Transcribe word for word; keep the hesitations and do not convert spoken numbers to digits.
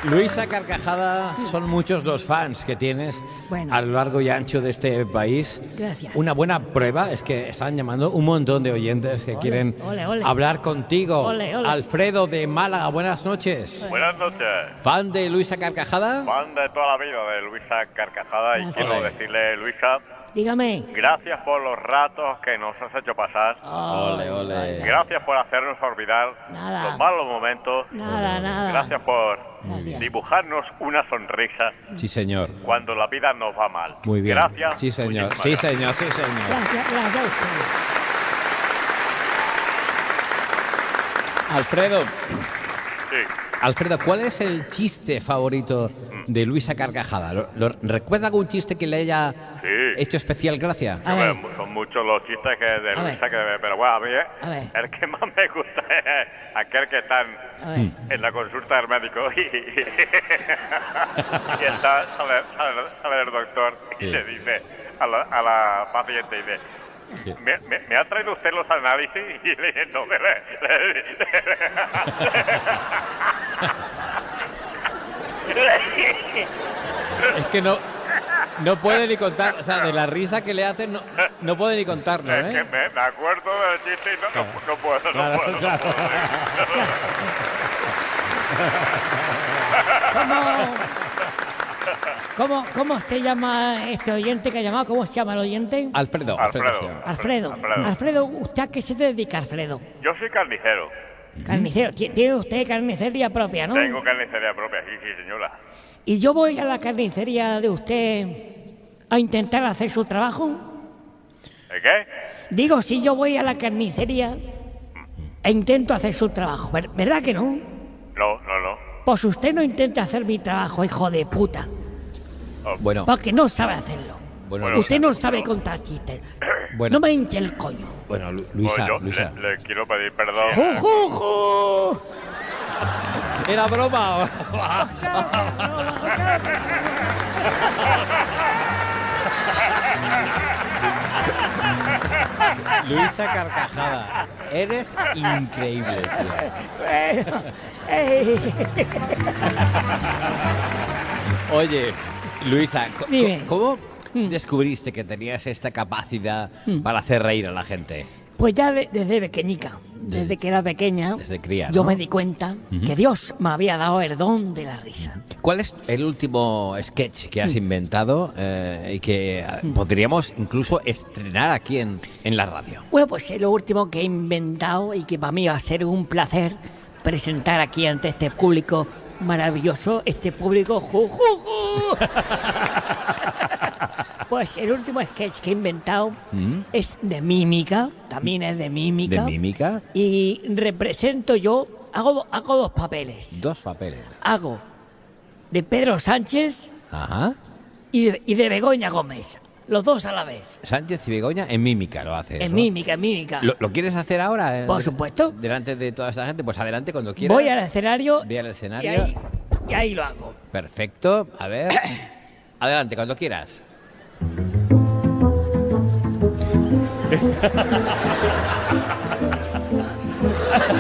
Luisa Carcajada, son muchos los fans que tienes Bueno. a lo largo y ancho de este país. Gracias. Una buena prueba es que están llamando un montón de oyentes que Ole, quieren ole, ole. hablar contigo. Ole, ole. Alfredo de Málaga, buenas noches. Buenas noches. ¿Fan de Luisa Carcajada? Fan de toda la vida de Luisa Carcajada y Gracias. quiero Ole. decirle, Luisa, Dígame. gracias por los ratos que nos has hecho pasar. Ole, ole. Gracias por hacernos olvidar Nada. los malos momentos. Nada, nada. Gracias por Gracias. dibujarnos una sonrisa Sí, señor. cuando la vida nos va mal. Muy bien. Gracias. Sí, señor. Muchísimas Sí, gracias. señor. Sí, señor. Gracias, gracias a usted. Alfredo, Sí. Alfredo, ¿cuál es el chiste favorito de Luisa Carcajada? ¿Lo, lo- ¿Recuerda algún chiste que le haya Sí. hecho especial gracia? A ver. Bueno, son muchos los chistes que de A Luisa ver. que pero bueno, a mí eh, A ver. el que más me gusta es aquel que están A ver. en la consulta del médico y, y está, sale, sale, sale el doctor y Sí. le dice a la, a la paciente, dice, Sí. ¿Me, me, me ha traído usted los análisis? Y le dice, no, le, Es que no, no puede ni contar, o sea, de la risa que le hacen, no, no puede ni contarlo, es que ¿eh? me, me acuerdo del chiste y no, no, no puedo, no Claro, puedo. claro. ¿Cómo, ¿Cómo se llama este oyente que ha llamado? ¿Cómo se llama el oyente? Alfredo, Alfredo. Alfredo. se llama. Alfredo. Alfredo. Alfredo, ¿usted a qué se dedica, Alfredo? Yo soy carnicero. Carnicero. Ti- Tiene usted carnicería propia, ¿no? Tengo carnicería propia, sí, sí, señora. Y yo voy a la carnicería de usted a intentar hacer su trabajo. ¿De qué? Digo, si yo voy a la carnicería e intento hacer su trabajo, ¿ver- ¿verdad que no? No, no, no. Pues usted no intenta hacer mi trabajo, hijo de puta, Bueno, porque no sabe hacerlo. bueno, Usted Luisa, no sabe contar chistes. Bueno. No me hinche el coño. bueno, Lu- Pues Luisa, yo Luisa. Le, le quiero pedir perdón. ¡Ju, ju, ju! ¿Era broma? Luisa Carcajada, eres increíble, tío. Bueno, eh, Oye, Luisa, co- Dime. co- ¿cómo descubriste que tenías esta capacidad para hacer reír a la gente? pues ya de- desde pequeñica, desde que era pequeña, Desde cría, yo ¿no? me di cuenta que Dios me había dado el don de la risa. ¿Cuál es el último sketch que has inventado eh, y que eh, podríamos incluso estrenar aquí en, en la radio? Bueno, pues es lo último que he inventado y que para mí va a ser un placer presentar aquí ante este público maravilloso, este público ju, ju, ju. Pues el último sketch que he inventado ¿Mm? es de mímica, también es de mímica. ¿De mímica? Y represento yo, hago, do- hago dos papeles. Dos papeles. Hago de Pedro Sánchez Ajá. y de, y de Begoña Gómez, los dos a la vez. Sánchez y Begoña en mímica lo haces. En ¿no? mímica, en mímica. ¿Lo, lo quieres hacer ahora? eh, Por de- supuesto. Delante de toda esta gente. Pues adelante cuando quieras. Voy al escenario, Ve al y escenario. ahí, y ahí lo hago. Perfecto. A ver. Adelante, cuando quieras.